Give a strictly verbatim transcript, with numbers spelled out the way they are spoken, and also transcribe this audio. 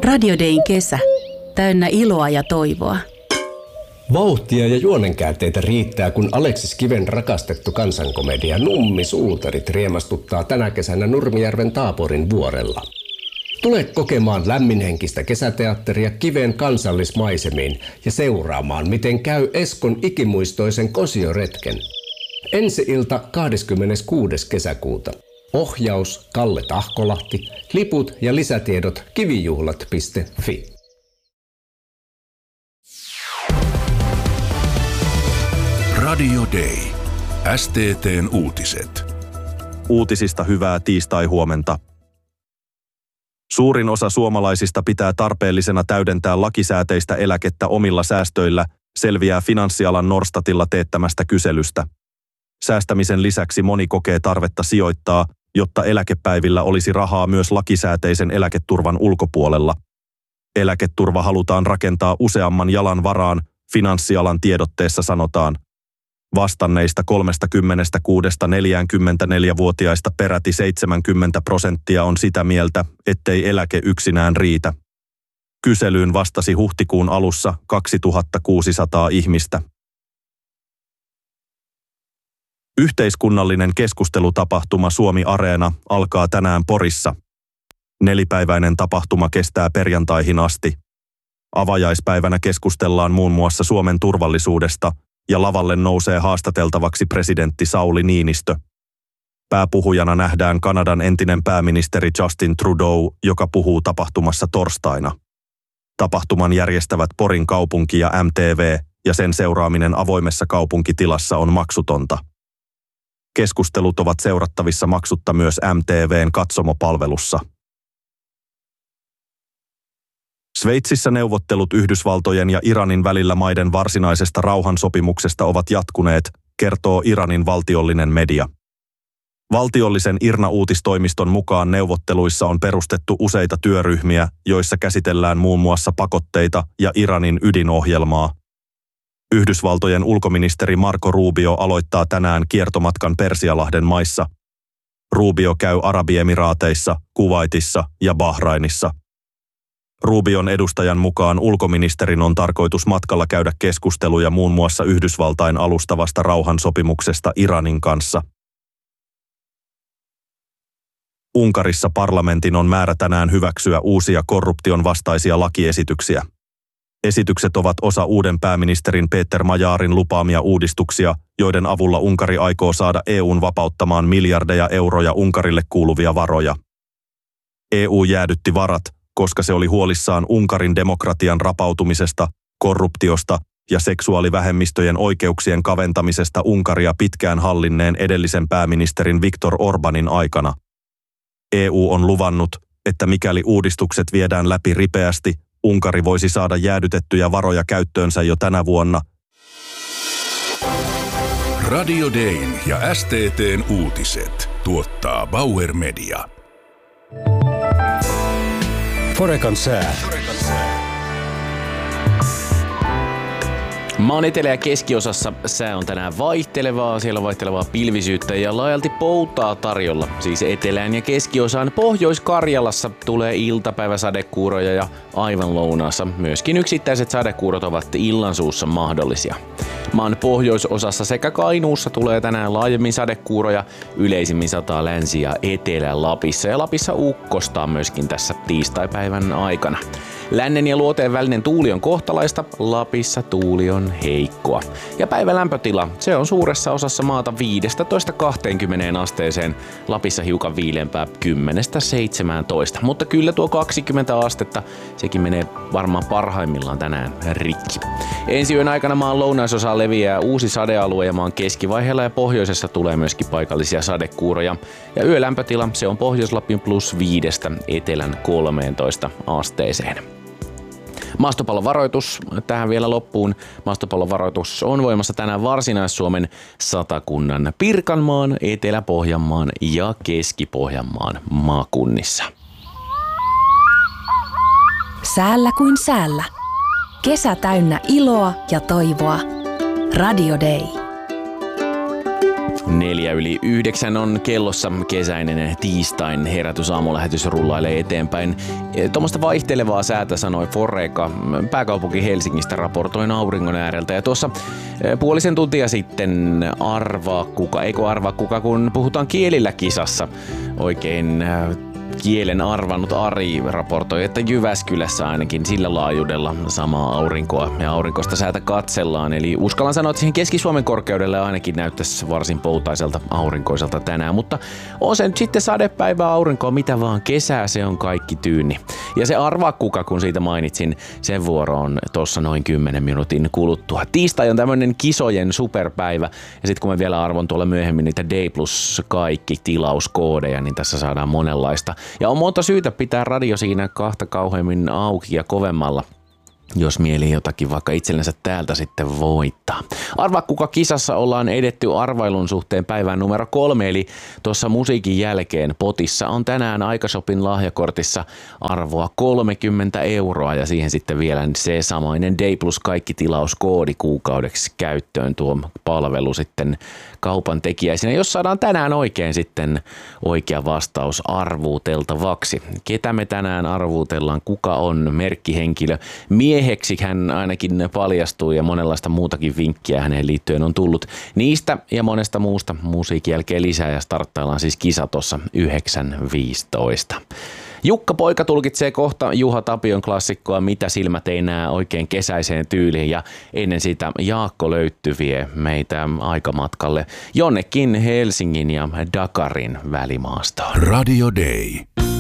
Radio Dayn kesä. Täynnä iloa ja toivoa. Vauhtia ja juonenkäänteitä riittää, kun Aleksis Kiven rakastettu kansankomedia Nummi Suutarit riemastuttaa tänä kesänä Nurmijärven Taaporin vuorella. Tule kokemaan lämminhenkistä kesäteatteria Kiven kansallismaisemiin ja seuraamaan, miten käy Eskon ikimuistoisen kosioretken. Ensi ilta kahdeskymmeneskuudes kesäkuuta. Ohjaus Kalle Tahkolahti, liput ja lisätiedot kivijuhlat piste fi. Radio Day. S T T:n uutiset. Uutisista hyvää tiistai-huomenta. Suurin osa suomalaisista pitää tarpeellisena täydentää lakisääteistä eläkettä omilla säästöillä, selviää finanssialan Norstatilla teettämästä kyselystä. Säästämisen lisäksi moni kokee tarvetta sijoittaa, jotta eläkepäivillä olisi rahaa myös lakisääteisen eläketurvan ulkopuolella. Eläketurva halutaan rakentaa useamman jalan varaan, finanssialan tiedotteessa sanotaan. Vastanneista kolmekymmentäkuusi–neljäkymmentäneljä-vuotiaista peräti seitsemänkymmentä prosenttia on sitä mieltä, ettei eläke yksinään riitä. Kyselyyn vastasi huhtikuun alussa kaksituhattakuusisataa ihmistä. Yhteiskunnallinen keskustelutapahtuma Suomi Areena alkaa tänään Porissa. Nelipäiväinen tapahtuma kestää perjantaihin asti. Avajaispäivänä keskustellaan muun muassa Suomen turvallisuudesta ja lavalle nousee haastateltavaksi presidentti Sauli Niinistö. Pääpuhujana nähdään Kanadan entinen pääministeri Justin Trudeau, joka puhuu tapahtumassa torstaina. Tapahtuman järjestävät Porin kaupunki ja M T V, ja sen seuraaminen avoimessa kaupunkitilassa on maksutonta. Keskustelut ovat seurattavissa maksutta myös M T V:n katsomopalvelussa. Sveitsissä neuvottelut Yhdysvaltojen ja Iranin välillä maiden varsinaisesta rauhansopimuksesta ovat jatkuneet, kertoo Iranin valtiollinen media. Valtiollisen I R N A-uutistoimiston mukaan neuvotteluissa on perustettu useita työryhmiä, joissa käsitellään muun muassa pakotteita ja Iranin ydinohjelmaa. Yhdysvaltojen ulkoministeri Marco Rubio aloittaa tänään kiertomatkan Persialahden maissa. Rubio käy Arabiemiraateissa, Kuwaitissa ja Bahrainissa. Rubion edustajan mukaan ulkoministerin on tarkoitus matkalla käydä keskusteluja muun muassa Yhdysvaltain alustavasta rauhansopimuksesta Iranin kanssa. Unkarissa parlamentin on määrä tänään hyväksyä uusia korruption vastaisia lakiesityksiä. Esitykset ovat osa uuden pääministerin Peter Majarin lupaamia uudistuksia, joiden avulla Unkari aikoo saada E U:n vapauttamaan miljardeja euroja Unkarille kuuluvia varoja. E U jäädytti varat, koska se oli huolissaan Unkarin demokratian rapautumisesta, korruptiosta ja seksuaalivähemmistöjen oikeuksien kaventamisesta Unkaria pitkään hallinneen edellisen pääministerin Viktor Orbanin aikana. E U on luvannut, että mikäli uudistukset viedään läpi ripeästi, Unkari voisi saada jäädytettyjä varoja käyttöönsä jo tänä vuonna. Radio Dayn ja S T T:n uutiset tuottaa Bauer Media. Forekan sää. Maan etelä- ja keskiosassa sää on tänään vaihtelevaa, siellä on vaihtelevaa pilvisyyttä ja laajalti poutaa tarjolla. Siis etelään ja keskiosaan Pohjois-Karjalassa tulee iltapäiväsadekuuroja ja aivan lounaassa myöskin yksittäiset sadekuurot ovat illansuussa mahdollisia. Maan pohjoisosassa sekä Kainuussa tulee tänään laajemmin sadekuuroja, yleisimmin sataa Länsi- ja Etelä-Lapissa ja Lapissa ukkostaa myöskin tässä tiistaipäivän aikana. Lännen ja luoteen välinen tuuli on kohtalaista, Lapissa tuuli on heikkoa. Ja päivän lämpötila, se on suuressa osassa maata viisitoista kaksikymmentä asteeseen, Lapissa hiukan viileämpää kymmenestä seitsemääntoista. Mutta kyllä tuo kaksikymmentä astetta, sekin menee varmaan parhaimmillaan tänään rikki. Ensi yön aikana maan lounaisosaan leviää uusi sadealue ja maan keskivaiheella ja pohjoisessa tulee myöskin paikallisia sadekuuroja. Ja yölämpötila, se on Pohjois-Lapin plus viidestä etelän kolmeentoista asteeseen. Maastopallovaroitus tähän vielä loppuun. Maastopallovaroitus on voimassa tänään Varsinais-Suomen, Satakunnan, Pirkanmaan, Etelä-Pohjanmaan ja Keski-Pohjanmaan maakunnissa. Säällä kuin säällä. Kesä täynnä iloa ja toivoa. Radio Day. Neljä yli yhdeksän on kellossa, kesäinen tiistain herätysaamulähetys rullailee eteenpäin. Tuommoista vaihtelevaa säätä sanoi Foreca. Pääkaupunki Helsingistä raportoin auringon ääreltä. Ja tuossa puolisen tuntia sitten arvaa kuka, eikö arvaa kuka, kun puhutaan kielillä kisassa. Oikein kielen arvannut Ari raportoi, että Jyväskylässä ainakin sillä laajuudella samaa aurinkoa ja aurinkoista säätä katsellaan. Eli uskallan sanoa, että siihen Keski-Suomen korkeudelle ainakin näyttäisi varsin poutaiselta aurinkoiselta tänään. Mutta on se nyt sitten sadepäivää, aurinkoa, mitä vaan, kesää, se on kaikki tyynni. Ja se arvaa kuka, kun siitä mainitsin, sen vuoro on tuossa noin kymmenen minuutin kuluttua. Tiistai on tämmöinen kisojen superpäivä. Ja sitten kun mä vielä arvon tuolla myöhemmin niitä D plus kaikki tilauskoodeja, niin tässä saadaan monenlaista. Ja on monta syytä pitää radio siinä kahta kauheammin auki ja kovemmalla, jos mieli jotakin vaikka itsellensä täältä sitten voittaa. Arvaa kuka kisassa ollaan edetty arvailun suhteen päivän numero kolme, eli tuossa musiikin jälkeen potissa on tänään Aikashopin lahjakortissa arvoa kolmekymmentä euroa ja siihen sitten vielä se samainen D plus kaikki tilauskoodi kuukaudeksi käyttöön, tuo palvelu sitten kaupan tekijäisinä, jos saadaan tänään oikein sitten oikea vastaus arvuuteltavaksi. Ketä me tänään arvuutellaan, kuka on merkkihenkilö? Mieheksi hän ainakin paljastuu ja monenlaista muutakin vinkkiä häneen liittyen on tullut. Niistä ja monesta muusta musiikin jälkeen lisää ja starttaillaan siis kisa tuossa yhdeksän viisitoista. Jukka Poika tulkitsee kohta Juha Tapion klassikkoa Mitä silmät ei näe oikein kesäiseen tyyliin ja ennen sitä Jaakko Löytty vie meitä aikamatkalle jonnekin Helsingin ja Dakarin välimaastoon. Radio Day.